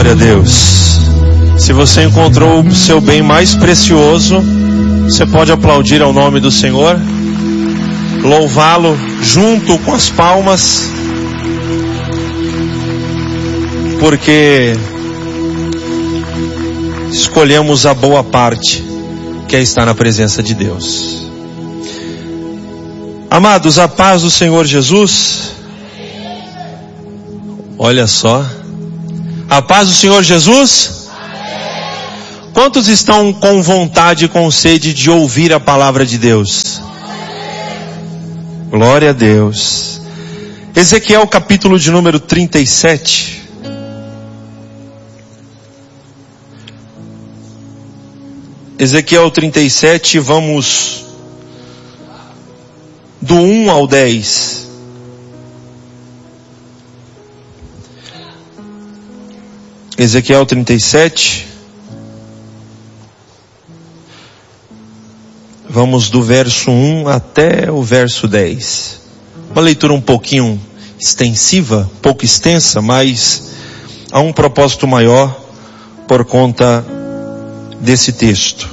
Glória a Deus. Se você encontrou o seu bem mais precioso, você pode aplaudir ao nome do Senhor, louvá-lo junto com as palmas, porque escolhemos a boa parte, que é estar na presença de Deus. Amados, a paz do Senhor Jesus. Olha só, a paz do Senhor Jesus. Quantos estão com vontade e com sede de ouvir a palavra de Deus? Glória a Deus. Ezequiel capítulo de número 37. Ezequiel 37, vamos do 1 ao 10. Ezequiel 37. Vamos do verso 1 até o verso 10. Uma leitura um pouquinho extensiva, pouco extensa, mas há um propósito maior por conta desse texto.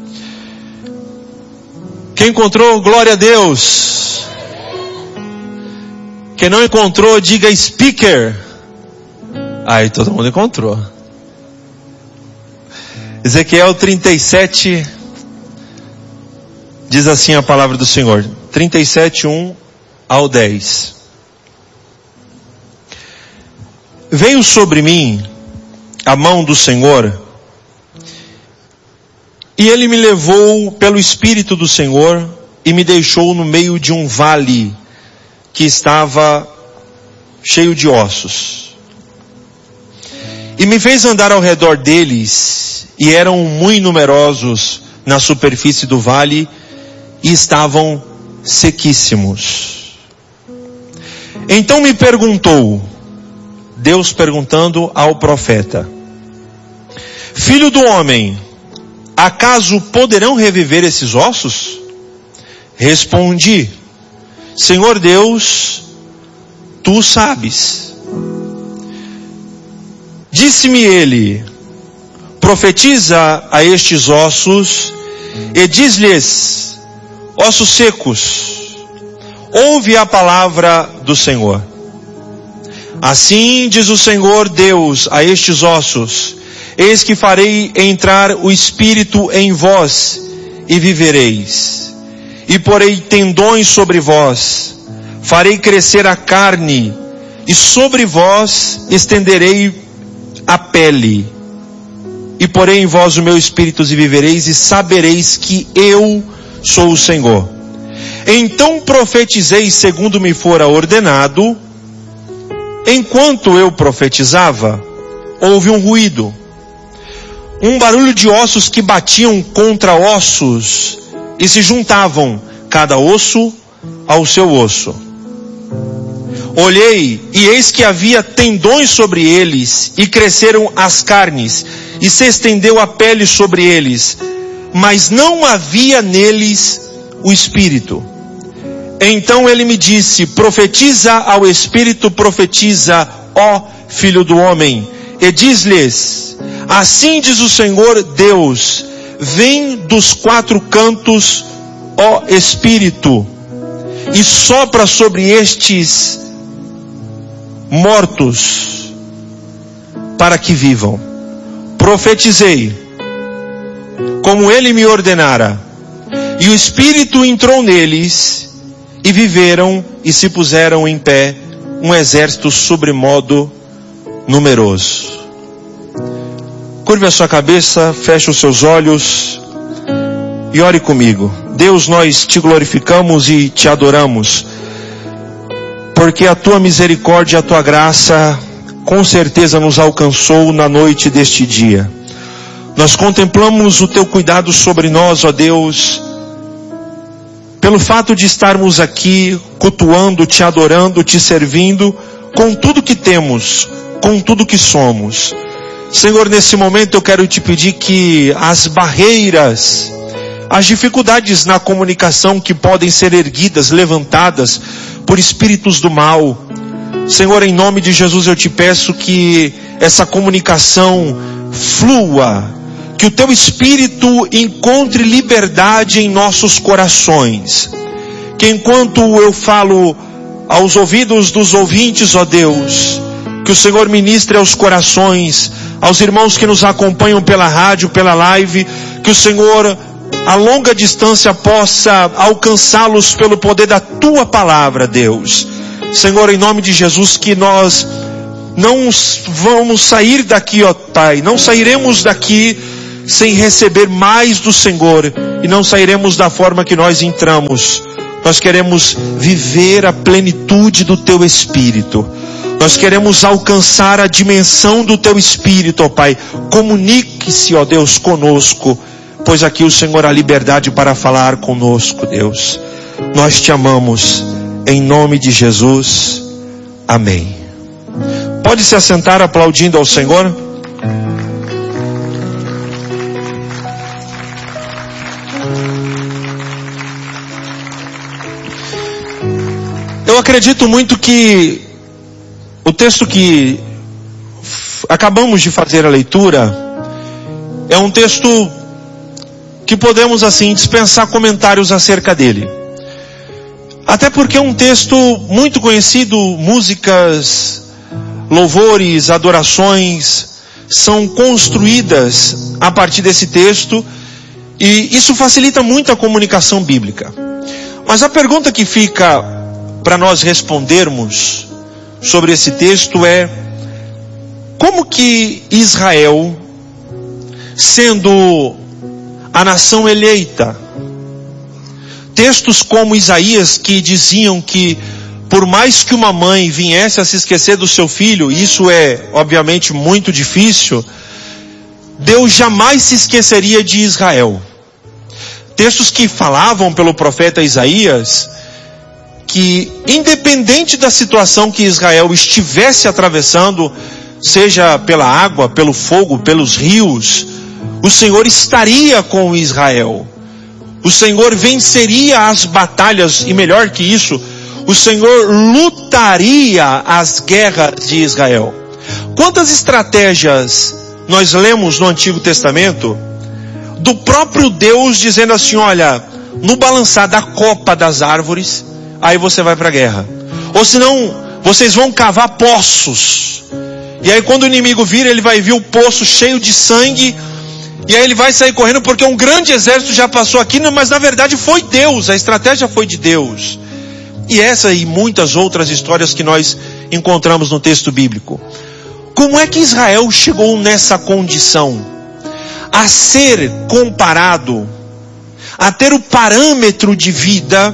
Quem encontrou, glória a Deus. Quem não encontrou, diga speaker. Aí todo mundo encontrou. Ezequiel 37, diz assim a palavra do Senhor. 37, 1 ao 10. Veio sobre mim a mão do Senhor, e Ele me levou pelo Espírito do Senhor, e me deixou no meio de um vale, que estava cheio de ossos. E me fez andar ao redor deles, e eram muito numerosos na superfície do vale, e estavam sequíssimos. Então me perguntou, Deus perguntando ao profeta: Filho do homem, acaso poderão reviver esses ossos? Respondi, Senhor Deus, tu sabes. Disse-me ele, profetiza a estes ossos e diz-lhes, ossos secos, ouve a palavra do Senhor. Assim diz o Senhor Deus a estes ossos, eis que farei entrar o Espírito em vós e vivereis. E porei tendões sobre vós, farei crescer a carne, e sobre vós estenderei a pele, e porei em vós o meu Espírito e vivereis, e sabereis que eu sou o Senhor. Então profetizei segundo me fora ordenado. Enquanto eu profetizava, houve um ruído, um barulho de ossos que batiam contra ossos, e se juntavam, cada osso ao seu osso. Olhei, e eis que havia tendões sobre eles, e cresceram as carnes, e se estendeu a pele sobre eles, mas não havia neles o Espírito. Então ele me disse, profetiza ao Espírito, profetiza, ó Filho do homem, e diz-lhes, assim diz o Senhor Deus, vem dos quatro cantos, ó Espírito, e sopra sobre estes mortos, para que vivam. Profetizei, como ele me ordenara, e o Espírito entrou neles, e viveram, e se puseram em pé, um exército sobremodo numeroso. Curve a sua cabeça, feche os seus olhos, e ore comigo. Deus, nós te glorificamos e te adoramos, porque a tua misericórdia e a tua graça com certeza nos alcançou na noite deste dia. Nós contemplamos o teu cuidado sobre nós, ó Deus, pelo fato de estarmos aqui cultuando, te adorando, te servindo, com tudo que temos, com tudo que somos. Senhor, nesse momento eu quero te pedir que as barreiras, as dificuldades na comunicação que podem ser erguidas, levantadas por espíritos do mal, Senhor, em nome de Jesus eu te peço que essa comunicação flua, que o Teu Espírito encontre liberdade em nossos corações, que enquanto eu falo aos ouvidos dos ouvintes, ó Deus, que o Senhor ministre aos corações, aos irmãos que nos acompanham pela rádio, pela live, que o Senhor a longa distância possa alcançá-los pelo poder da Tua palavra, Deus. Senhor, em nome de Jesus, que nós não vamos sair daqui, ó Pai, não sairemos daqui sem receber mais do Senhor, e não sairemos da forma que nós entramos. Nós queremos viver a plenitude do Teu Espírito. Nós queremos alcançar a dimensão do Teu Espírito, ó Pai. Comunique-se, ó Deus, conosco, pois aqui o Senhor há liberdade para falar conosco, Deus. Nós Te amamos, em nome de Jesus. Amém. Pode se assentar aplaudindo ao Senhor. Eu acredito muito que o texto que acabamos de fazer a leitura é um texto que podemos assim dispensar comentários acerca dele. Até porque é um texto muito conhecido, músicas, louvores, adorações são construídas a partir desse texto, e isso facilita muito a comunicação bíblica. Mas a pergunta que fica para nós respondermos sobre esse texto é: como que Israel, sendo a nação eleita, textos como Isaías, que diziam que por mais que uma mãe viesse a se esquecer do seu filho, isso é obviamente muito difícil, Deus jamais se esqueceria de Israel. Textos que falavam pelo profeta Isaías que, independente da situação que Israel estivesse atravessando, seja pela água, pelo fogo, pelos rios, o Senhor estaria com Israel. O Senhor venceria as batalhas, e melhor que isso, o Senhor lutaria as guerras de Israel. Quantas estratégias nós lemos no Antigo Testamento do próprio Deus dizendo assim: olha, no balançar da copa das árvores, aí você vai para a guerra. Ou senão, vocês vão cavar poços, e aí quando o inimigo vir, ele vai ver o poço cheio de sangue, e aí ele vai sair correndo porque um grande exército já passou aqui, mas na verdade foi Deus, a estratégia foi de Deus. E essa e muitas outras histórias que nós encontramos no texto bíblico. Como é que Israel chegou nessa condição? A ser comparado, a ter o parâmetro de vida,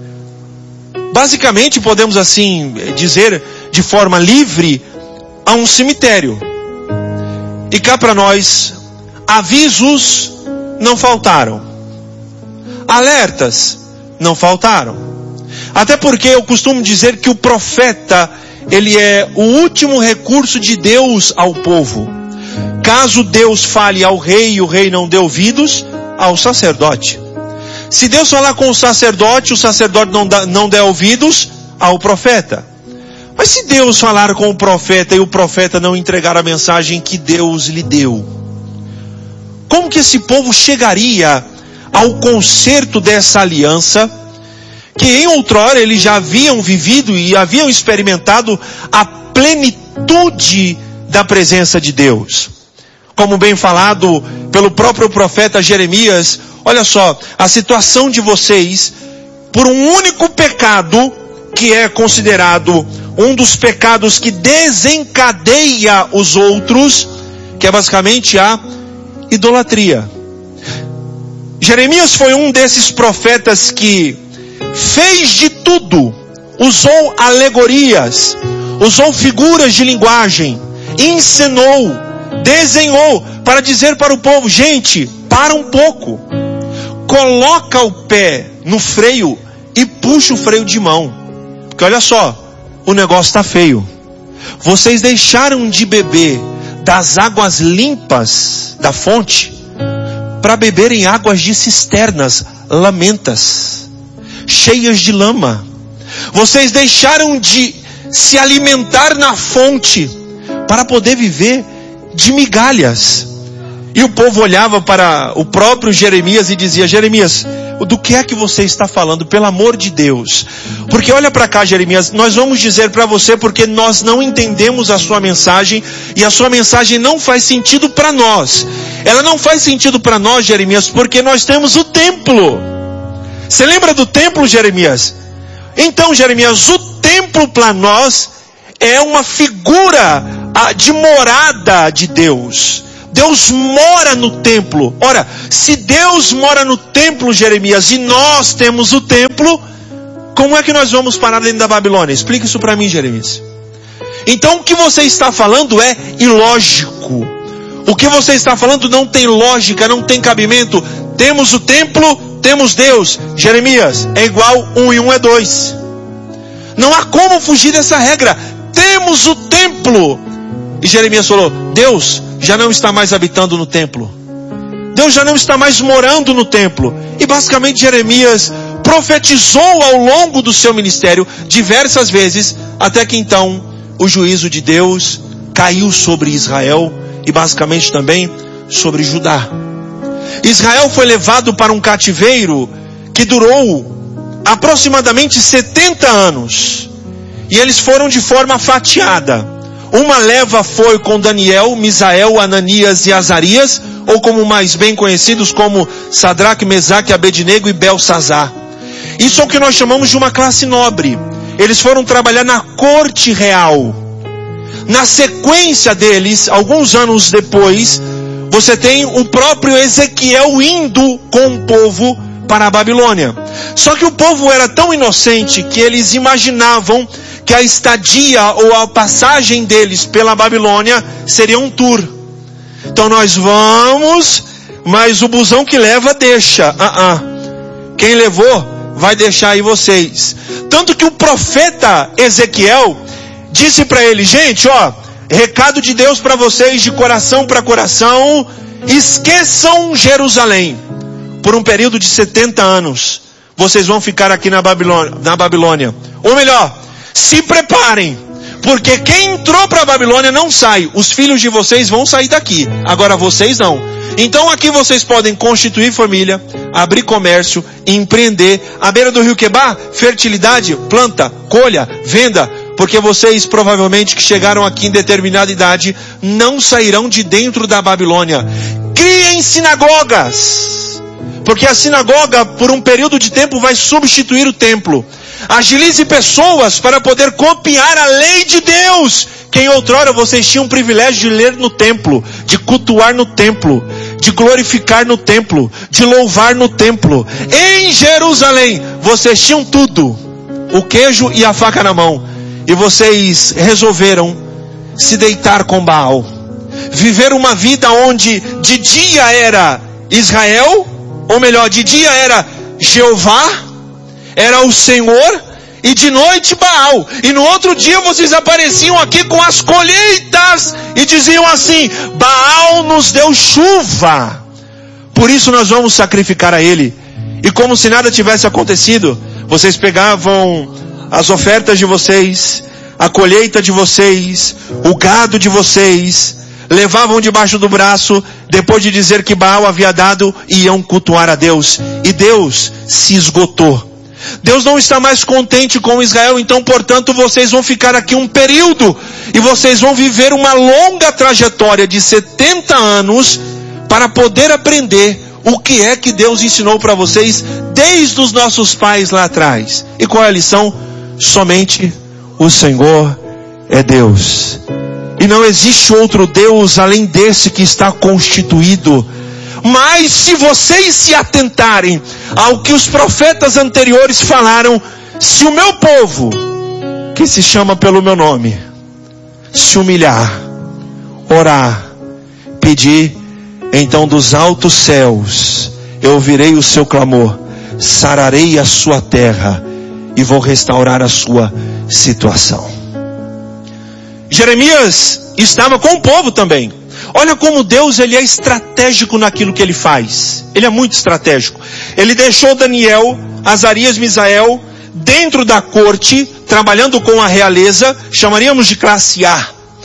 basicamente podemos assim dizer de forma livre, a um cemitério. E cá para nós, avisos não faltaram, alertas não faltaram. Até porque eu costumo dizer que o profeta, ele é o último recurso de Deus ao povo. Caso Deus fale ao rei e o rei não dê ouvidos, ao sacerdote. Se Deus falar com o sacerdote não der ouvidos, ao profeta. Mas se Deus falar com o profeta e o profeta não entregar a mensagem que Deus lhe deu, como que esse povo chegaria ao conserto dessa aliança, que em outrora eles já haviam vivido e haviam experimentado a plenitude da presença de Deus? Como bem falado pelo próprio profeta Jeremias, olha só, a situação de vocês, por um único pecado, que é considerado um dos pecados que desencadeia os outros, que é basicamente a idolatria. Jeremias foi um desses profetas que fez de tudo, usou alegorias, usou figuras de linguagem, encenou, desenhou, para dizer para o povo: gente, para um pouco, coloca o pé no freio e puxa o freio de mão, porque olha só, o negócio está feio. Vocês deixaram de beber das águas limpas da fonte para beberem águas de cisternas lamentas, cheias de lama. Vocês deixaram de se alimentar na fonte para poder viver de migalhas. E o povo olhava para o próprio Jeremias e dizia: Jeremias, do que é que você está falando? Pelo amor de Deus. Porque olha para cá, Jeremias, nós vamos dizer para você porque nós não entendemos a sua mensagem e a sua mensagem não faz sentido para nós. Ela não faz sentido para nós, Jeremias, porque nós temos o templo. Você lembra do templo, Jeremias? Então, Jeremias, o templo para nós é uma figura de morada de Deus. Deus mora no templo. Ora, se Deus mora no templo, Jeremias, e nós temos o templo, como é que nós vamos parar dentro da Babilônia? Explica isso para mim, Jeremias. Então o que você está falando é ilógico. O que você está falando não tem lógica, não tem cabimento. Temos o templo, temos Deus. Jeremias, é igual 1 e 1 é 2. Não há como fugir dessa regra. Temos o templo. E Jeremias falou: Deus já não está mais habitando no templo. Deus já não está mais morando no templo. E basicamente Jeremias profetizou ao longo do seu ministério diversas vezes, até que então o juízo de Deus caiu sobre Israel e basicamente também sobre Judá. Israel foi levado para um cativeiro que durou aproximadamente 70 anos. E eles foram de forma fatiada. Uma leva foi com Daniel, Misael, Ananias e Azarias, ou como mais bem conhecidos como Sadraque, Mesaque, Abednego e Belsazar. Isso é o que nós chamamos de uma classe nobre. Eles foram trabalhar na corte real. Na sequência deles, alguns anos depois, você tem o próprio Ezequiel indo com o povo para a Babilônia. Só que o povo era tão inocente que eles imaginavam que a estadia ou a passagem deles pela Babilônia seria um tour. Então nós vamos, mas o busão que leva deixa. Quem levou vai deixar aí vocês. Tanto que o profeta Ezequiel disse para ele: gente, recado de Deus para vocês de coração para coração, esqueçam Jerusalém. Por um período de 70 anos, vocês vão ficar aqui na Babilônia. Ou melhor, se preparem, porque quem entrou para a Babilônia não sai. Os filhos de vocês vão sair daqui, agora vocês não. Então aqui vocês podem constituir família, abrir comércio, empreender. À beira do rio Quebar, fertilidade, planta, colha, venda. Porque vocês provavelmente que chegaram aqui em determinada idade não sairão de dentro da Babilônia. Criem sinagogas, porque a sinagoga por um período de tempo vai substituir o templo. Agilize pessoas para poder copiar a lei de Deus, que em outrora vocês tinham o privilégio de ler no templo, de cultuar no templo, de glorificar no templo, de louvar no templo. Em Jerusalém vocês tinham tudo, o queijo e a faca na mão, e vocês resolveram se deitar com Baal, viver uma vida onde de dia era Israel, ou melhor, de dia era Jeová, era o Senhor, e de noite Baal. E no outro dia vocês apareciam aqui com as colheitas e diziam assim: Baal nos deu chuva, por isso nós vamos sacrificar a ele. E como se nada tivesse acontecido, vocês pegavam as ofertas de vocês, a colheita de vocês, o gado de vocês, levavam debaixo do braço, depois de dizer que Baal havia dado, e iam cultuar a Deus. E Deus se esgotou. Deus não está mais contente com Israel, então portanto vocês vão ficar aqui um período, e vocês vão viver uma longa trajetória de 70 anos, para poder aprender o que é que Deus ensinou para vocês, desde os nossos pais lá atrás. E qual é a lição? Somente o Senhor é Deus. E não existe outro Deus além desse que está constituído. Mas se vocês se atentarem ao que os profetas anteriores falaram, se o meu povo, que se chama pelo meu nome, se humilhar, orar, pedir, então dos altos céus eu ouvirei o seu clamor, sararei a sua terra e vou restaurar a sua situação. Jeremias estava com o povo também. Olha como Deus ele é estratégico naquilo que ele faz. Ele é muito estratégico. Ele deixou Daniel, Azarias, Misael dentro da corte, trabalhando com a realeza, chamaríamos de classe A.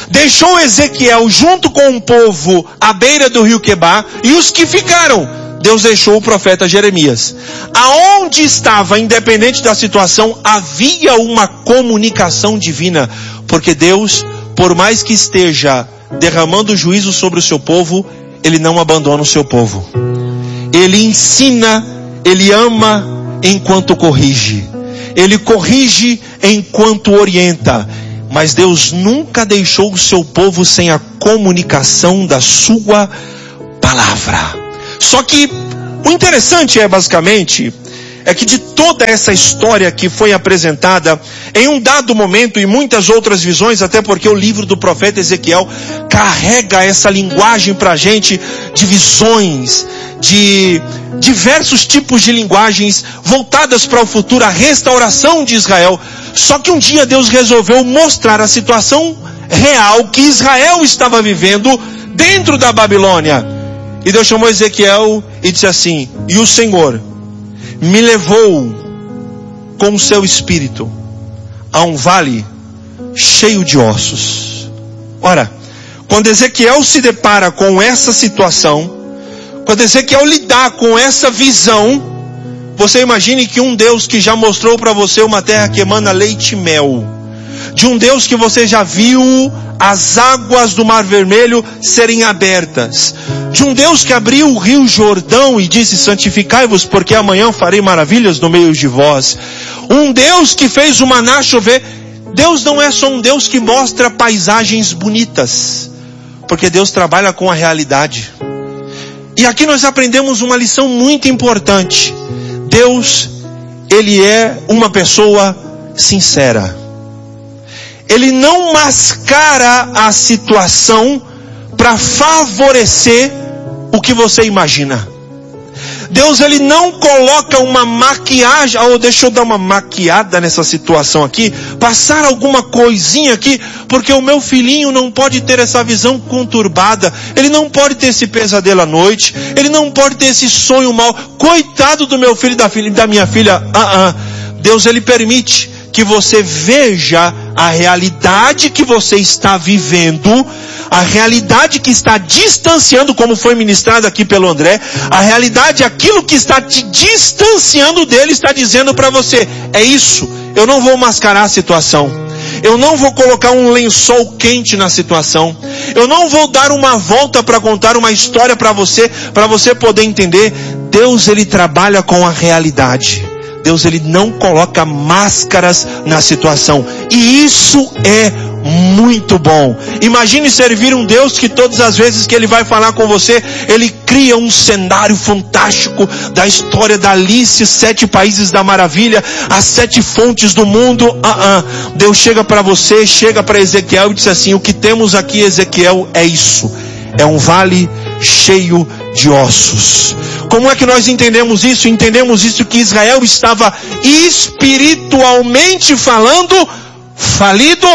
deixou Ezequiel junto com o povo à beira do rio Quebar, e os que ficaram, Deus deixou o profeta Jeremias. Aonde estava, independente da situação, havia uma comunicação divina, porque Deus, por mais que esteja derramando juízo sobre o seu povo, Ele não abandona o seu povo. Ele ensina, Ele ama enquanto corrige. Ele corrige enquanto orienta. Mas Deus nunca deixou o seu povo sem a comunicação da sua palavra. Só que o interessante basicamente, é que de toda essa história que foi apresentada, em um dado momento e muitas outras visões, até porque o livro do profeta Ezequiel carrega essa linguagem para a gente, de visões, de diversos tipos de linguagens voltadas para o futuro, a restauração de Israel. Só que um dia Deus resolveu mostrar a situação real que Israel estava vivendo dentro da Babilônia. E Deus chamou Ezequiel e disse assim: e o Senhor me levou com o seu espírito a um vale cheio de ossos. Ora, quando Ezequiel se depara com essa situação, quando Ezequiel lidar com essa visão, você imagine que um Deus que já mostrou para você uma terra que emana leite e mel, de um Deus que você já viu as águas do Mar Vermelho serem abertas, de um Deus que abriu o rio Jordão e disse: santificai-vos, porque amanhã farei maravilhas no meio de vós. Um Deus que fez o maná chover. Deus não é só um Deus que mostra paisagens bonitas, porque Deus trabalha com a realidade. E aqui nós aprendemos uma lição muito importante. Deus, Ele é uma pessoa sincera. Ele não mascara a situação para favorecer o que você imagina. Deus, Ele não coloca uma maquiagem, deixa eu dar uma maquiada nessa situação aqui, passar alguma coisinha aqui, porque o meu filhinho não pode ter essa visão conturbada, ele não pode ter esse pesadelo à noite, ele não pode ter esse sonho mau, coitado do meu filho e da minha filha. Deus, Ele permite que você veja a realidade que você está vivendo, a realidade que está distanciando, como foi ministrado aqui pelo André, a realidade, aquilo que está te distanciando dele, está dizendo para você: é isso, eu não vou mascarar a situação, eu não vou colocar um lençol quente na situação, eu não vou dar uma volta para contar uma história para você poder entender. Deus, Ele trabalha com a realidade. Deus, Ele não coloca máscaras na situação. E isso é muito bom. Imagine servir um Deus que todas as vezes que Ele vai falar com você, Ele cria um cenário fantástico da história da Alice, 7 países da maravilha, as 7 fontes do mundo. Deus chega para você, chega para Ezequiel e diz assim: o que temos aqui, Ezequiel, é isso. É um vale cheio de ossos. Como é que nós entendemos isso? Entendemos isso, que Israel estava espiritualmente falando falido.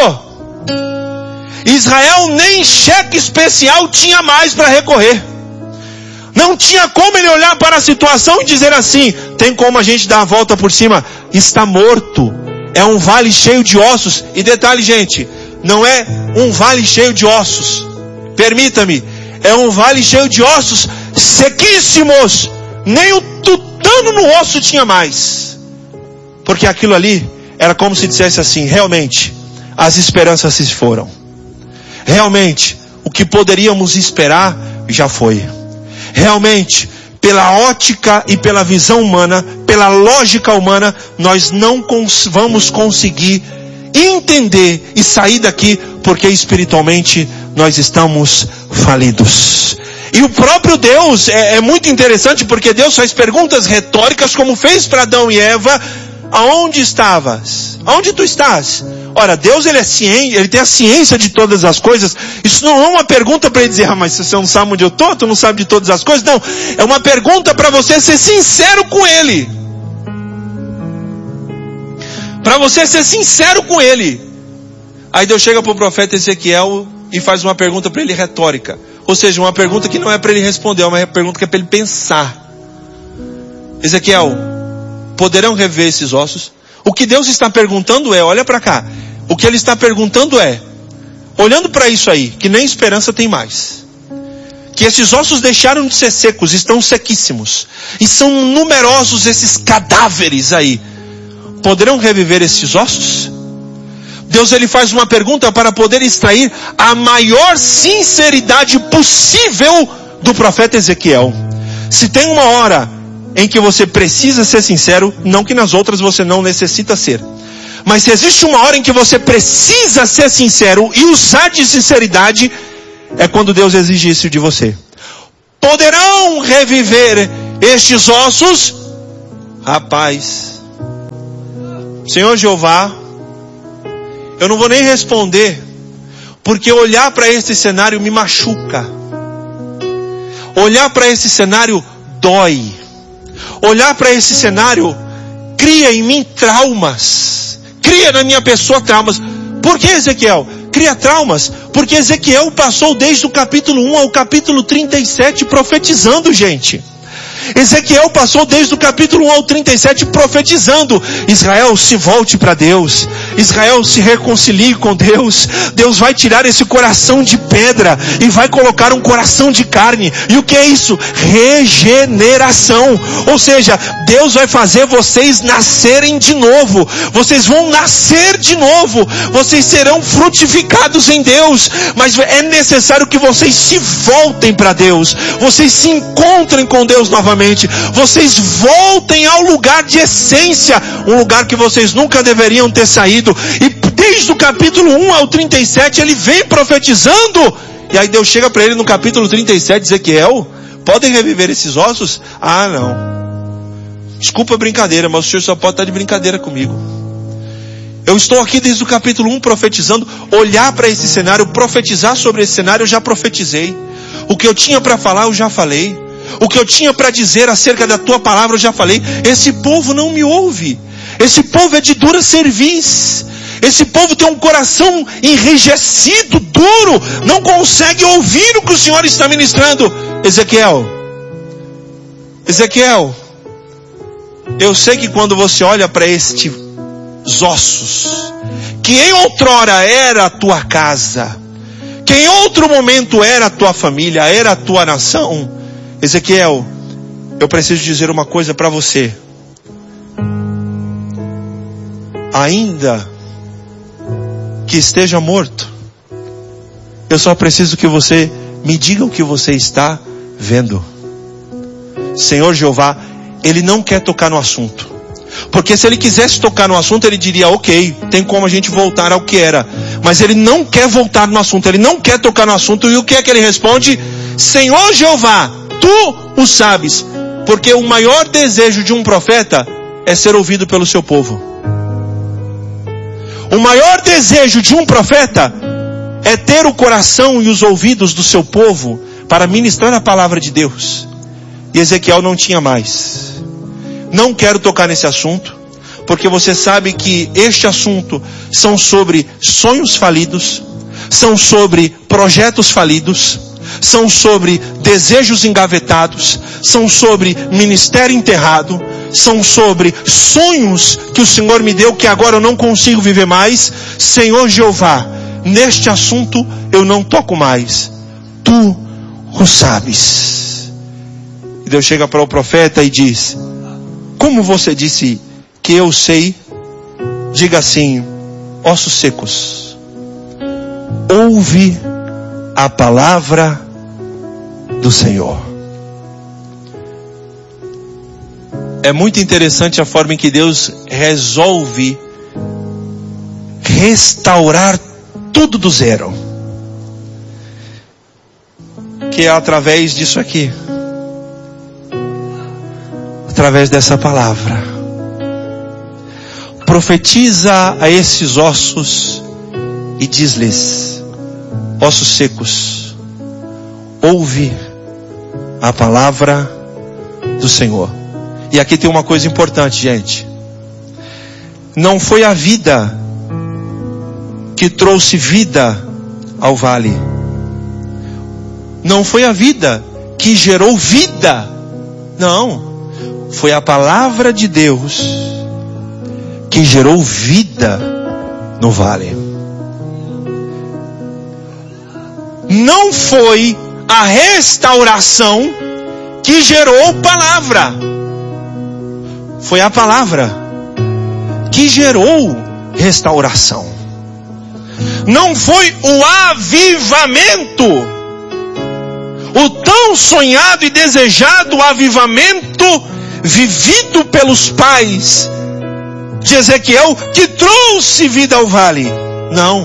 Israel nem cheque especial tinha mais para recorrer. Não tinha como ele olhar para a situação e dizer assim: tem como a gente dar a volta por cima? Está morto. É um vale cheio de ossos. E detalhe, gente, não é um vale cheio de ossos, permita-me, é um vale cheio de ossos sequíssimos. Nem o tutano no osso tinha mais. Porque aquilo ali era como se dissesse assim: realmente, as esperanças se foram. Realmente, o que poderíamos esperar já foi. Realmente, pela ótica e pela visão humana, pela lógica humana, nós não vamos conseguir entender e sair daqui, porque espiritualmente nós estamos falidos. E o próprio Deus é muito interessante, porque Deus faz perguntas retóricas, como fez para Adão e Eva: aonde estavas? Aonde tu estás? Ora, Deus, Ele é ciente, Ele tem a ciência de todas as coisas. Isso não é uma pergunta para Ele dizer: mas você não sabe onde eu estou, tu não sabe de todas as coisas. Não, é uma pergunta para você ser sincero com Ele. Para você ser sincero com Ele. Aí Deus chega para o profeta Ezequiel e faz uma pergunta para ele retórica. Ou seja, uma pergunta que não é para ele responder, é uma pergunta que é para ele pensar. Ezequiel, poderão rever esses ossos? O que Deus está perguntando é, olha para cá, o que Ele está perguntando é: olhando para isso aí, que nem esperança tem mais, que esses ossos deixaram de ser secos, estão sequíssimos, e são numerosos esses cadáveres aí, poderão reviver esses ossos? Deus, ele faz uma pergunta para poder extrair a maior sinceridade possível do profeta Ezequiel. Se tem uma hora em que você precisa ser sincero, não que nas outras você não necessita ser, mas se existe uma hora em que você precisa ser sincero e usar de sinceridade, é quando Deus exige isso de você. Poderão reviver estes ossos? Rapaz, Senhor Jeová, eu não vou nem responder, porque olhar para esse cenário me machuca. Olhar para esse cenário dói. Olhar para esse cenário cria em mim traumas. Cria na minha pessoa traumas. Por que, Ezequiel? Cria traumas, porque Ezequiel passou desde o capítulo 1 ao capítulo 37 profetizando, gente. Ezequiel passou desde o capítulo 1 ao 37 profetizando: Israel, se volte para Deus. Israel, se reconcilie com Deus. Deus vai tirar esse coração de pedra e vai colocar um coração de carne. E o que é isso? Regeneração. Ou seja, Deus vai fazer vocês nascerem de novo. Vocês vão nascer de novo. Vocês serão frutificados em Deus. Mas é necessário que vocês se voltem para Deus. Vocês se encontrem com Deus novamente. Vocês voltem ao lugar de essência, um lugar que vocês nunca deveriam ter saído. E desde o capítulo 1 ao 37 ele vem profetizando, e aí Deus chega para ele no capítulo 37, Ezequiel, podem reviver esses ossos? Ah, não, desculpa a brincadeira, mas o senhor só pode estar de brincadeira comigo. Eu estou aqui desde o capítulo 1 profetizando. Olhar para esse cenário, profetizar sobre esse cenário, eu já profetizei. O que eu tinha para falar, eu já falei. O que eu tinha para dizer acerca da tua palavra, eu já falei. Esse povo não me ouve. Esse povo é de dura cerviz. Esse povo tem um coração enrijecido, duro. Não consegue ouvir o que o Senhor está ministrando. Ezequiel, eu sei que quando você olha para estes ossos, que em outrora era a tua casa, que em outro momento era a tua família, era a tua nação, Ezequiel, eu preciso dizer uma coisa para você. Ainda que esteja morto, eu só preciso que você me diga o que você está vendo. Senhor Jeová, ele não quer tocar no assunto. Porque se ele quisesse tocar no assunto, ele diria, ok, tem como a gente voltar ao que era. Mas ele não quer voltar no assunto, ele não quer tocar no assunto. E o que é que ele responde? Senhor Jeová, tu o sabes, porque o maior desejo de um profeta é ser ouvido pelo seu povo. O maior desejo de um profeta é ter o coração e os ouvidos do seu povo para ministrar a palavra de Deus. E Ezequiel não tinha mais. Não quero tocar nesse assunto, porque você sabe que este assunto são sobre sonhos falidos, são sobre projetos falidos, são sobre desejos engavetados, são sobre ministério enterrado, são sobre sonhos que o Senhor me deu que agora eu não consigo viver mais. Senhor Jeová, neste assunto eu não toco mais, tu o sabes. E Deus chega para o profeta e diz: como você disse que eu sei, diga assim: ossos secos, ouve a palavra do Senhor. É muito interessante a forma em que Deus resolve restaurar tudo do zero, que é através disso aqui, através dessa palavra. Profetiza a esses ossos e diz-lhes: ossos secos, ouve a palavra do Senhor. E aqui tem uma coisa importante, gente. Não foi a vida que trouxe vida ao vale. Não foi a vida que gerou vida. Não. Foi a palavra de Deus que gerou vida no vale. não foi a restauração que gerou palavra. Foi a palavra que gerou restauração. Não foi o avivamento, o tão sonhado e desejado avivamento vivido pelos pais de Ezequiel, que trouxe vida ao vale. Não,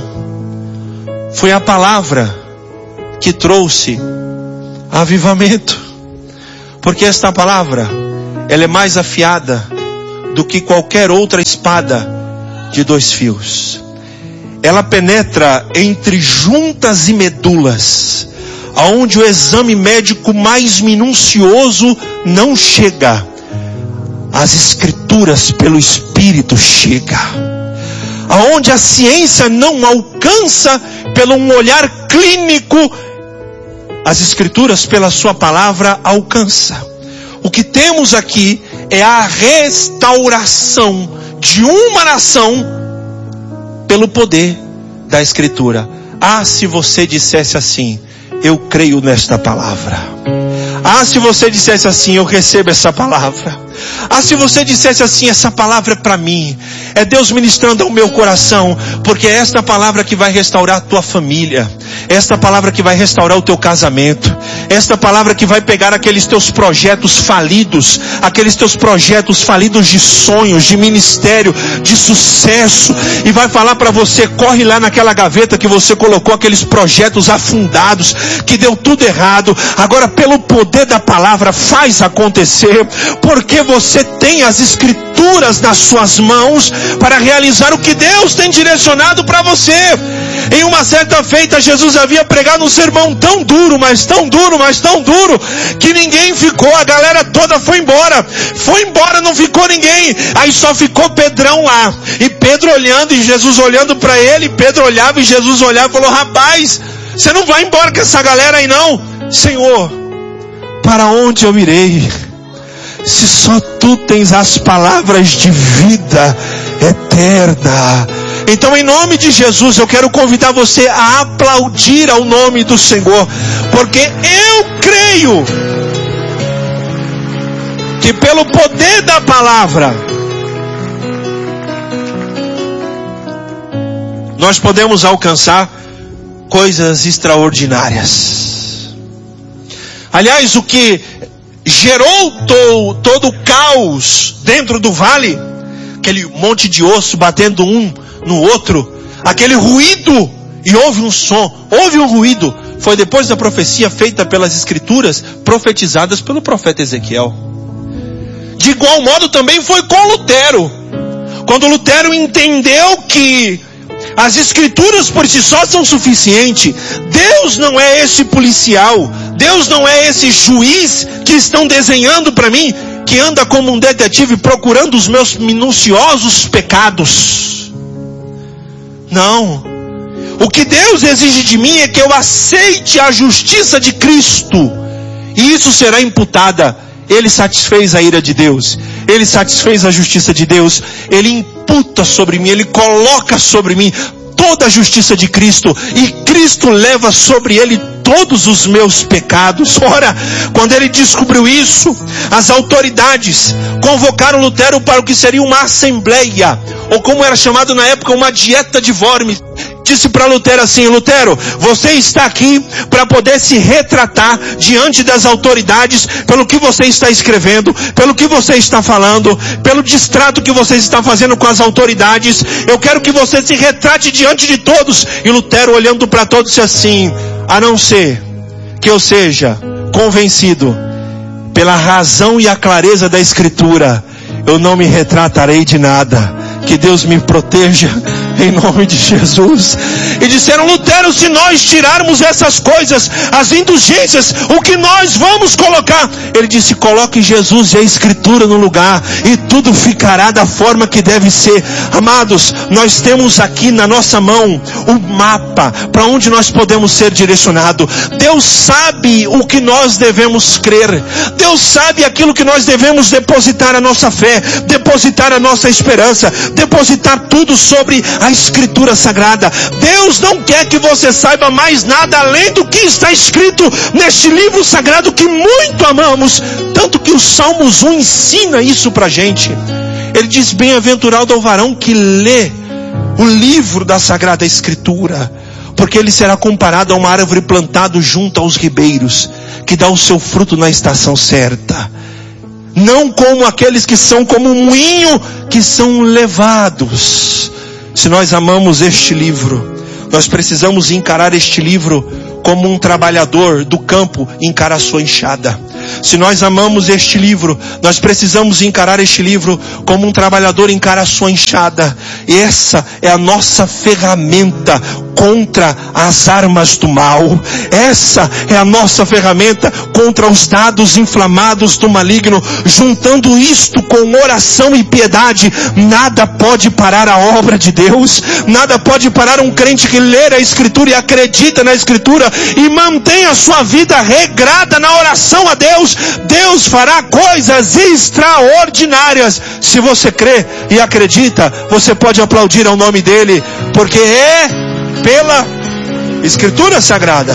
foi a palavra que trouxe avivamento. Porque esta palavra, ela é mais afiada do que qualquer outra espada de 2 fios. Ela penetra entre juntas e medulas, aonde o exame médico mais minucioso não chega. As escrituras pelo Espírito chega. Aonde a ciência não alcança pelo um olhar clínico, as escrituras pela sua palavra alcança. O que temos aqui é a restauração de uma nação pelo poder da escritura. Ah, se você dissesse assim: eu creio nesta palavra. Ah, se você dissesse assim: eu recebo essa palavra. Ah, se você dissesse assim: essa palavra é para mim, é Deus ministrando ao meu coração, porque é esta palavra que vai restaurar a tua família, é esta palavra que vai restaurar o teu casamento, é esta palavra que vai pegar aqueles teus projetos falidos, aqueles teus projetos falidos de sonhos, de ministério, de sucesso, e vai falar para você: corre lá naquela gaveta que você colocou aqueles projetos afundados, que deu tudo errado, agora pelo poder da palavra faz acontecer, porque você tem as escrituras nas suas mãos para realizar o que Deus tem direcionado para você. Em uma certa feita, Jesus havia pregado um sermão tão duro, mas tão duro, mas tão duro, que ninguém ficou, a galera toda foi embora, não ficou ninguém, aí só ficou Pedrão lá, e Pedro olhando, e Jesus olhando para ele, Pedro olhava, e Jesus olhava e falou: rapaz, você não vai embora com essa galera aí não? Senhor, para onde eu irei, se só tu tens as palavras de vida eterna? Então, em nome de Jesus, eu quero convidar você a aplaudir ao nome do Senhor, porque eu creio que pelo poder da palavra nós podemos alcançar coisas extraordinárias. Aliás, o que gerou todo o caos dentro do vale, aquele monte de osso batendo um no outro, aquele ruído, e houve um som, houve um ruído, foi depois da profecia feita pelas escrituras, profetizadas pelo profeta Ezequiel. De igual modo também foi com Lutero. Quando Lutero entendeu que as escrituras por si só são suficientes, Deus não é esse policial, Deus não é esse juiz que estão desenhando para mim, que anda como um detetive procurando os meus minuciosos pecados. Não. O que Deus exige de mim é que eu aceite a justiça de Cristo, e isso será imputada. Ele satisfez a ira de Deus, Ele satisfez a justiça de Deus, Ele imputa sobre mim, Ele coloca sobre mim toda a justiça de Cristo, e Cristo leva sobre Ele todos os meus pecados. Ora, quando ele descobriu isso, as autoridades convocaram Lutero para o que seria uma assembleia, ou como era chamado na época, uma dieta de Worms. Disse para Lutero assim: Lutero, você está aqui para poder se retratar diante das autoridades pelo que você está escrevendo, pelo que você está falando, pelo distrato que você está fazendo com as autoridades. Eu quero que você se retrate diante de todos. E Lutero, olhando para todos, disse assim: a não ser que eu seja convencido pela razão e a clareza da Escritura, eu não me retratarei de nada. Que Deus me proteja em nome de Jesus. E disseram: Lutero, se nós tirarmos essas coisas, as indulgências, o que nós vamos colocar? Ele disse: coloque Jesus e a Escritura no lugar, e tudo ficará da forma que deve ser. Amados, nós temos aqui na nossa mão o mapa para onde nós podemos ser direcionados. Deus sabe o que nós devemos crer, Deus sabe aquilo que nós devemos depositar a nossa fé, depositar a nossa esperança, depositar tudo sobre a Escritura Sagrada. Deus não quer que você saiba mais nada além do que está escrito neste livro sagrado que muito amamos, tanto que o Salmos 1 ensina isso pra gente. Ele diz: bem-aventurado é o varão que lê o livro da Sagrada Escritura, porque ele será comparado a uma árvore plantada junto aos ribeiros, que dá o seu fruto na estação certa. Não como aqueles que são como um moinho, que são levados. Se nós amamos este livro, nós precisamos encarar este livro como um trabalhador do campo encara a sua enxada. Se nós amamos este livro, nós precisamos encarar este livro como um trabalhador encara a sua enxada. E essa é a nossa ferramenta contra as armas do mal. Essa é a nossa ferramenta contra os dados inflamados do maligno. Juntando isto com oração e piedade, nada pode parar a obra de Deus. Nada pode parar um crente que lê a Escritura e acredita na Escritura e mantém a sua vida regrada na oração a Deus. Deus fará coisas extraordinárias. Se você crê e acredita, você pode aplaudir ao nome dele, porque é pela Escritura Sagrada.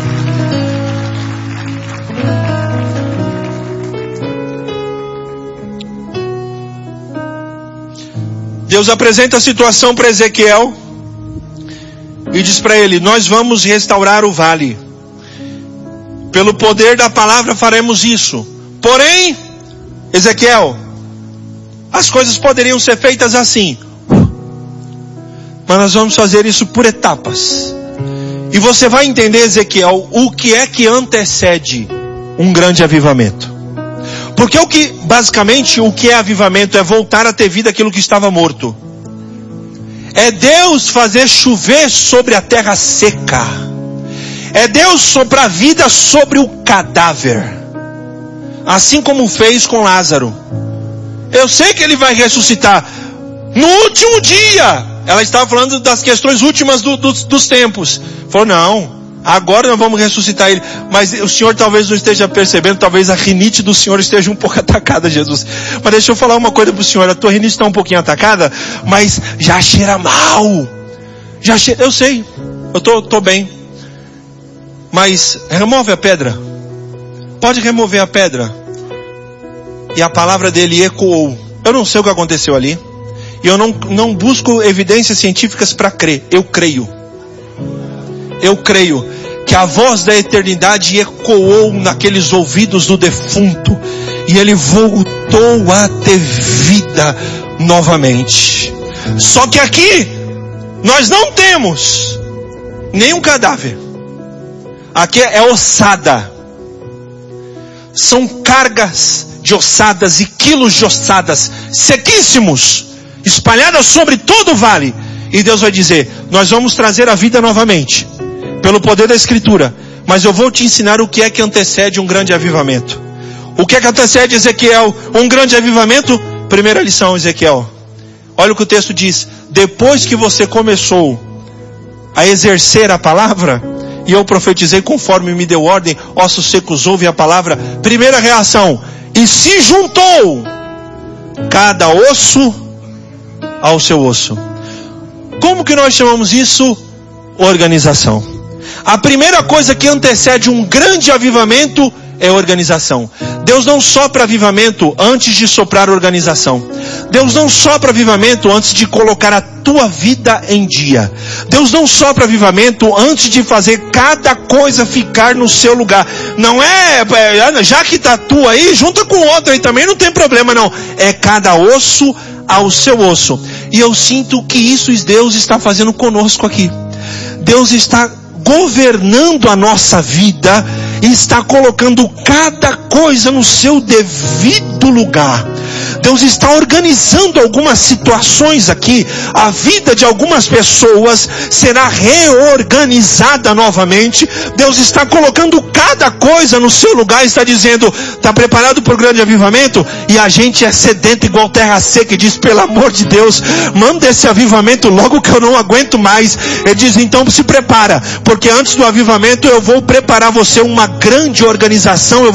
Deus apresenta a situação para Ezequiel e diz para ele: nós vamos restaurar o vale. Pelo poder da palavra faremos isso. Porém, Ezequiel, as coisas poderiam ser feitas assim, mas nós vamos fazer isso por etapas. E você vai entender, Ezequiel, o que é que antecede um grande avivamento. Porque basicamente o que é avivamento é voltar a ter vida aquilo que estava morto. É Deus fazer chover sobre a terra seca. É Deus soprar a vida sobre o cadáver. Assim como fez com Lázaro. Eu sei que ele vai ressuscitar no último dia. Ela estava falando das questões últimas dos tempos. Falou: não, agora nós vamos ressuscitar ele. Mas o Senhor talvez não esteja percebendo. Talvez a rinite do Senhor esteja um pouco atacada, Jesus. Mas deixa eu falar uma coisa para o Senhor. A tua rinite está um pouquinho atacada, mas já cheira mal. Eu sei, eu estou bem. Mas remove a pedra. Pode remover a pedra. E a palavra dele ecoou. Eu não sei o que aconteceu ali. E eu não busco evidências científicas para crer. Eu creio que a voz da eternidade ecoou naqueles ouvidos do defunto. E ele voltou a ter vida novamente. Só que aqui nós não temos nenhum cadáver. Aqui é ossada. São cargas de ossadas e quilos de ossadas sequíssimos, espalhadas sobre todo o vale. E Deus vai dizer: nós vamos trazer a vida novamente, pelo poder da Escritura. Mas eu vou te ensinar o que é que antecede um grande avivamento. O que é que antecede, Ezequiel, um grande avivamento? Primeira lição, Ezequiel. Olha o que o texto diz: depois que você começou a exercer a palavra, e eu profetizei conforme me deu ordem, ossos secos ouvem a palavra. Primeira reação: e se juntou cada osso ao seu osso. Como que nós chamamos isso? Organização. A primeira coisa que antecede um grande avivamento é organização. Deus não sopra avivamento antes de soprar organização. Deus não sopra avivamento antes de colocar a tua vida em dia. Deus não sopra avivamento antes de fazer cada coisa ficar no seu lugar. Não é, já que está tu aí, junta com outro aí também, não tem problema não. É cada osso ao seu osso. E eu sinto que isso Deus está fazendo conosco aqui. Deus está governando a nossa vida e está colocando cada coisa no seu devido lugar. Deus está organizando algumas situações aqui. A vida de algumas pessoas será reorganizada novamente. Deus está colocando cada coisa no seu lugar e está dizendo: está preparado para o grande avivamento? E a gente é sedento igual terra seca e diz: pelo amor de Deus, manda esse avivamento logo que eu não aguento mais. Ele diz: então se prepara, porque antes do avivamento eu vou preparar você uma grande organização, eu vou fazer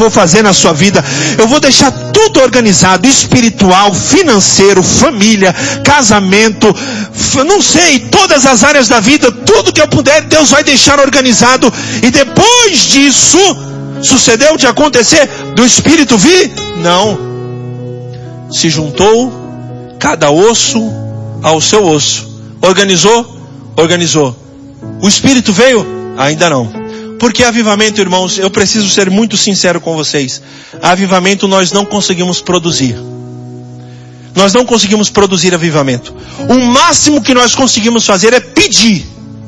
na sua vida. Eu vou deixar tudo organizado, espiritual, financeiro, família, casamento, não sei, todas as áreas da vida, tudo que eu puder, Deus vai deixar organizado. E depois disso, sucedeu de acontecer do Espírito vir? Não. Se juntou cada osso ao seu osso. Organizou? Organizou. O Espírito veio? Ainda não. Porque avivamento, irmãos, eu preciso ser muito sincero com vocês. Avivamento nós não conseguimos produzir. Nós não conseguimos produzir avivamento. O máximo que nós conseguimos fazer é pedir.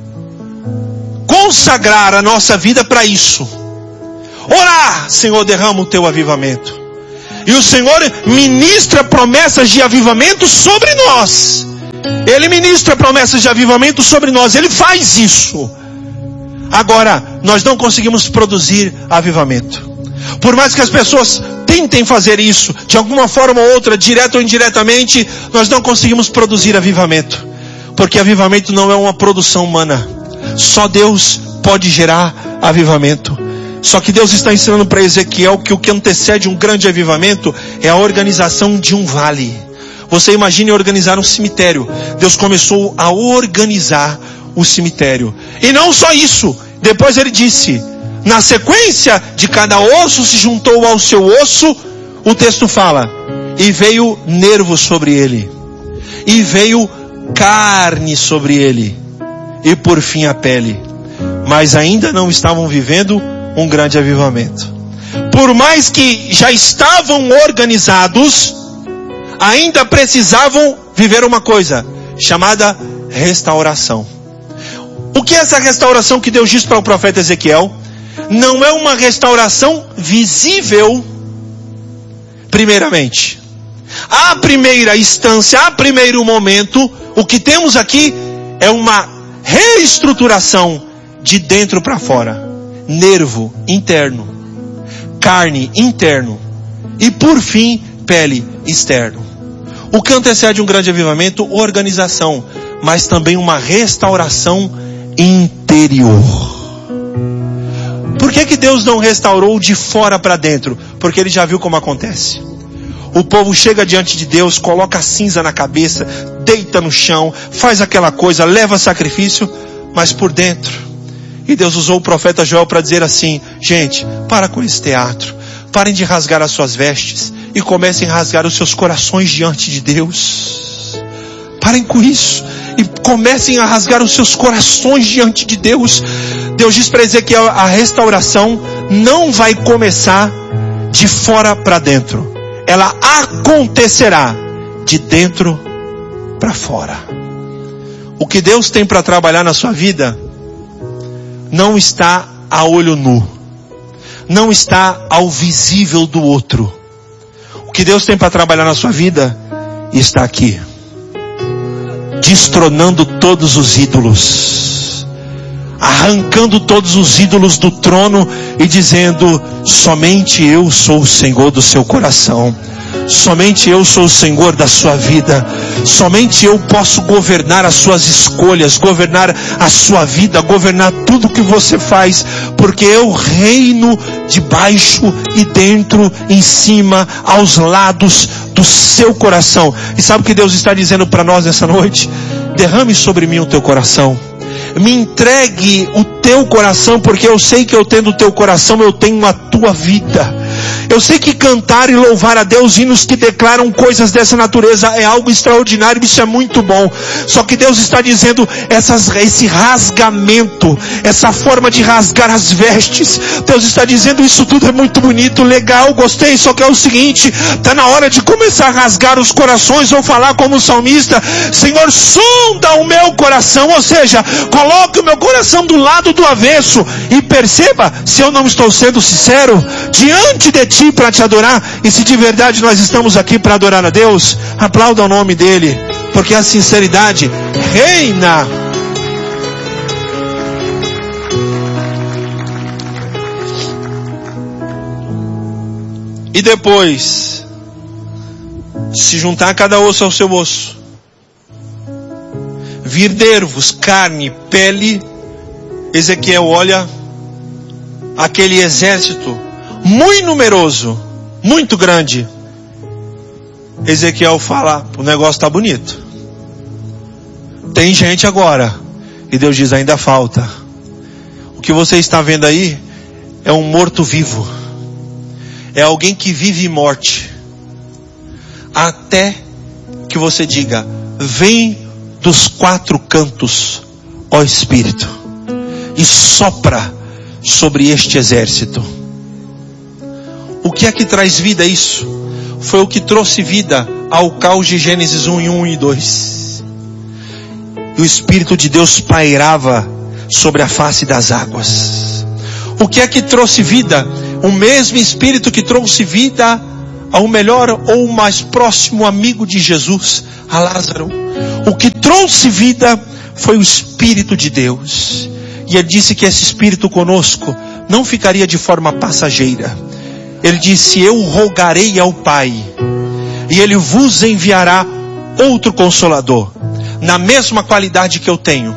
Consagrar a nossa vida para isso. Orar, Senhor, derrama o teu avivamento. E o Senhor ministra promessas de avivamento sobre nós. Ele ministra promessas de avivamento sobre nós. Ele faz isso. Agora, nós não conseguimos produzir avivamento. Por mais que as pessoas tentem fazer isso, de alguma forma ou outra, direta ou indiretamente, nós não conseguimos produzir avivamento. Porque avivamento não é uma produção humana. Só Deus pode gerar avivamento. Só que Deus está ensinando para Ezequiel que o que antecede um grande avivamento é a organização de um vale. Você imagine organizar um cemitério. Deus começou a organizar o cemitério. E não só isso. Depois ele disse, na sequência de cada osso se juntou ao seu osso, o texto fala, e veio nervo sobre ele, e veio carne sobre ele, e por fim a pele. Mas ainda não estavam vivendo um grande avivamento. Por mais que já estavam organizados, ainda precisavam viver uma coisa, chamada restauração. O que é essa restauração que Deus diz para o profeta Ezequiel? Não é uma restauração visível, primeiramente. À primeira instância, a primeiro momento, o que temos aqui é uma reestruturação de dentro para fora. Nervo interno, carne interno e por fim, pele externo. O que antecede um grande avivamento? Organização, mas também uma restauração interior. Por que Deus não restaurou de fora para dentro? Porque Ele já viu como acontece. O povo chega diante de Deus, coloca cinza na cabeça, deita no chão, faz aquela coisa, leva sacrifício, mas por dentro. E Deus usou o profeta Joel para dizer assim, gente, para com esse teatro, parem de rasgar as suas vestes e comecem a rasgar os seus corações diante de Deus. Parem com isso e comecem a rasgar os seus corações diante de Deus. Deus diz para Ezequiel, a restauração não vai começar de fora para dentro. Ela acontecerá de dentro para fora. O que Deus tem para trabalhar na sua vida não está a olho nu, não está ao visível do outro. O que Deus tem para trabalhar na sua vida está aqui, destronando todos os ídolos, arrancando todos os ídolos do trono e dizendo, somente eu sou o Senhor do seu coração. Somente eu sou o Senhor da sua vida. Somente eu posso governar as suas escolhas, governar a sua vida, governar tudo que você faz, porque eu reino debaixo e dentro, em cima, aos lados do seu coração. E sabe o que Deus está dizendo para nós nessa noite? Derrame sobre mim o teu coração. Me entregue o teu coração, porque eu sei que eu tendo o teu coração, eu tenho a tua vida. Eu sei que cantar e louvar a Deus, hinos que declaram coisas dessa natureza é algo extraordinário, isso é muito bom. Só que Deus está dizendo, esse rasgamento, essa forma de rasgar as vestes, Deus está dizendo, isso tudo é muito bonito, legal, gostei, só que é o seguinte, está na hora de começar a rasgar os corações, ou falar como o salmista, Senhor, sonda o meu coração, ou seja, coloque o meu coração do lado do avesso, e perceba se eu não estou sendo sincero, diante de ti para te adorar, e se de verdade nós estamos aqui para adorar a Deus, aplauda o nome dele, porque a sinceridade reina. E depois, se juntar cada osso ao seu osso, vir nervos, carne, pele, Ezequiel olha aquele exército muito numeroso, muito grande. Ezequiel fala, o negócio está bonito. Tem gente agora. E Deus diz, ainda falta. O que você está vendo aí é um morto-vivo. É alguém que vive morte. Até que você diga, vem dos 4 cantos, ó Espírito, e sopra sobre este exército. O que é que traz vida isso? Foi o que trouxe vida ao caos de Gênesis 1 e 2. E o Espírito de Deus pairava sobre a face das águas. O que é que trouxe vida? O mesmo Espírito que trouxe vida ao melhor ou mais próximo amigo de Jesus, a Lázaro. O que trouxe vida foi o Espírito de Deus. E ele disse que esse Espírito conosco não ficaria de forma passageira. Ele disse, eu rogarei ao Pai, e Ele vos enviará outro Consolador, na mesma qualidade que eu tenho.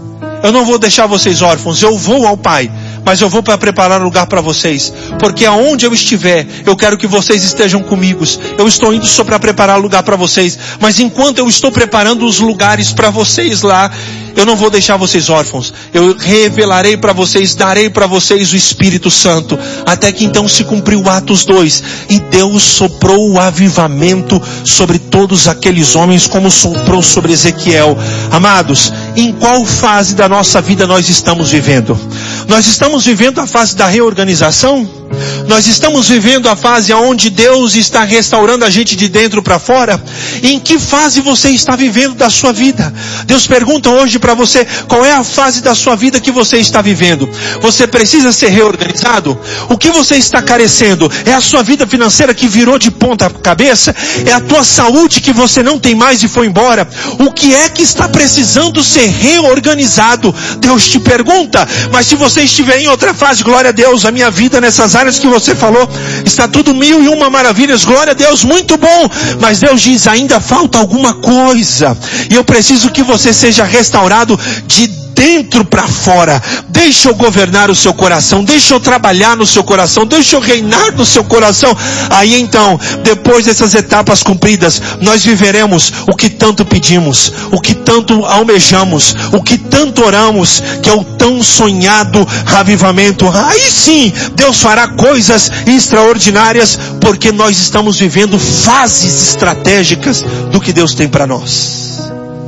Eu não vou deixar vocês órfãos, eu vou ao Pai, mas eu vou para preparar lugar para vocês, porque aonde eu estiver, eu quero que vocês estejam comigo. Eu estou indo só para preparar lugar para vocês, mas enquanto eu estou preparando os lugares para vocês lá, eu não vou deixar vocês órfãos. Eu revelarei para vocês, darei para vocês o Espírito Santo, até que então se cumpriu Atos 2, e Deus soprou o avivamento sobre todos aqueles homens, como soprou sobre Ezequiel. Amados, em qual fase da nossa vida nós estamos vivendo? Nós estamos vivendo a fase da reorganização? Nós estamos vivendo a fase onde Deus está restaurando a gente de dentro para fora? Em que fase você está vivendo da sua vida? Deus pergunta hoje para você, qual é a fase da sua vida que você está vivendo? Você precisa ser reorganizado? O que você está carecendo? É a sua vida financeira que virou de ponta cabeça? É a tua saúde que você não tem mais e foi embora? O que é que está precisando ser reorganizado? Deus te pergunta. Mas se você estiver em outra fase, glória a Deus, a minha vida nessas áreas que você falou, está tudo 1001 maravilhas, glória a Deus, muito bom. Mas Deus diz, ainda falta alguma coisa, e eu preciso que você seja restaurado de dentro para fora. Deixa eu governar o seu coração, deixa eu trabalhar no seu coração, deixa eu reinar no seu coração. Aí então, depois dessas etapas cumpridas, nós viveremos o que tanto pedimos, o que tanto almejamos, o que tanto oramos, que é o tão sonhado avivamento. Aí sim, Deus fará coisas extraordinárias, porque nós estamos vivendo fases estratégicas do que Deus tem para nós.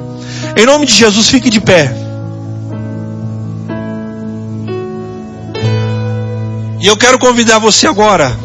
Em nome de Jesus, fique de pé. E eu quero convidar você agora,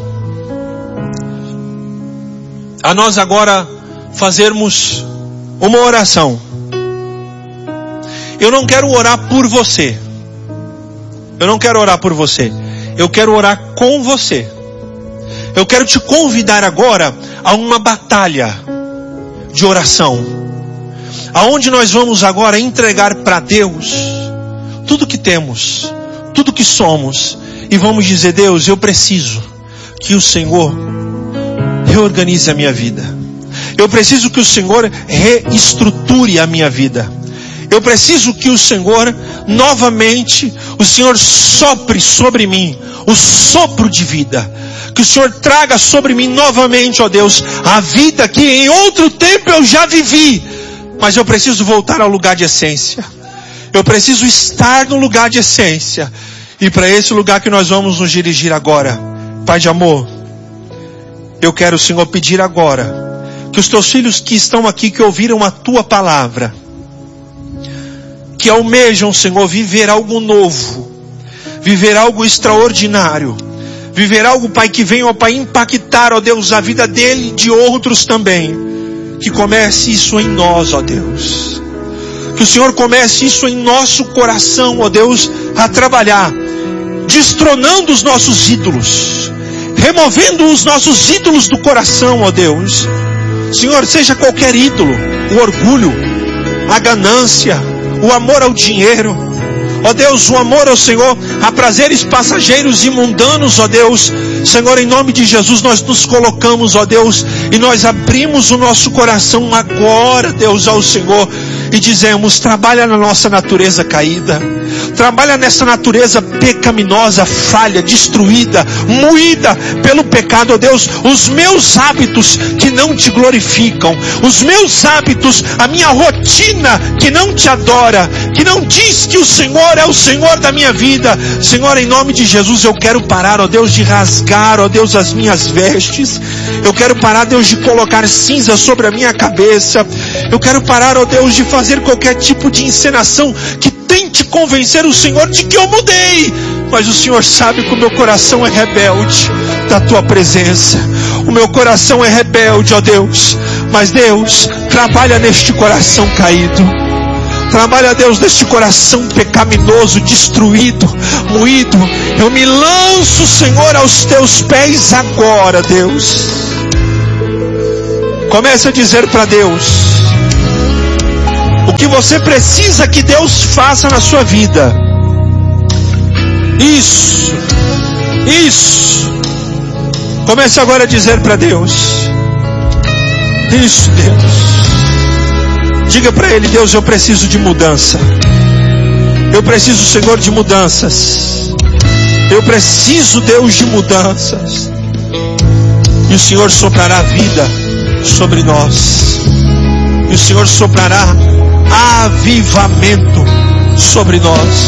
a nós agora fazermos uma oração. Eu não quero orar por você. Eu não quero orar por você. Eu quero orar com você. Eu quero te convidar agora a uma batalha de oração, aonde nós vamos agora entregar para Deus tudo que temos, tudo que somos. E vamos dizer, Deus, eu preciso que o Senhor reorganize a minha vida. Eu preciso que o Senhor reestruture a minha vida. Eu preciso que o Senhor, novamente, o Senhor sopre sobre mim o sopro de vida. Que o Senhor traga sobre mim novamente, ó Deus, a vida que em outro tempo eu já vivi. Mas eu preciso voltar ao lugar de essência. Eu preciso estar no lugar de essência. E para esse lugar que nós vamos nos dirigir agora, Pai de amor, eu quero, Senhor, pedir agora que os teus filhos que estão aqui, que ouviram a tua palavra, que almejam, Senhor, viver algo novo, viver algo extraordinário, viver algo, Pai, que venha, ó Pai, impactar, ó Deus, a vida dele e de outros também. Que comece isso em nós, ó Deus. Que o Senhor comece isso em nosso coração, ó Deus, a trabalhar, destronando os nossos ídolos, removendo os nossos ídolos do coração, ó Deus. Senhor, seja qualquer ídolo, o orgulho, a ganância, o amor ao dinheiro, ó Deus, o amor ao Senhor, a prazeres passageiros e mundanos, ó Deus, Senhor, em nome de Jesus, nós nos colocamos, ó Deus, e nós abrimos o nosso coração agora, Deus, ao Senhor, e dizemos: trabalha na nossa natureza caída, trabalha nessa natureza pecaminosa, falha, destruída, moída pelo pecado, ó Deus, os meus hábitos que não te glorificam, os meus hábitos, a minha rotina que não te adora, que não diz que o Senhor é o Senhor da minha vida. Senhor, em nome de Jesus, eu quero parar, ó Deus, de rasgar, ó Deus, as minhas vestes. Eu quero parar, Deus, de colocar cinza sobre a minha cabeça. Eu quero parar, ó Deus, de fazer qualquer tipo de encenação que tente convencer o Senhor de que eu mudei. Mas o Senhor sabe que o meu coração é rebelde da tua presença. O meu coração é rebelde, ó Deus. Mas Deus, trabalha neste coração caído. Trabalha, Deus, neste coração pecaminoso, destruído, moído. Eu me lanço, Senhor, aos teus pés agora, Deus. Comece a dizer para Deus o que você precisa que Deus faça na sua vida. Isso. Comece agora a dizer para Deus. Isso, Deus. Diga para Ele: Deus, eu preciso de mudança. Eu preciso, Senhor, de mudanças. Eu preciso, Deus, de mudanças. E o Senhor soprará vida sobre nós. E o Senhor soprará avivamento sobre nós.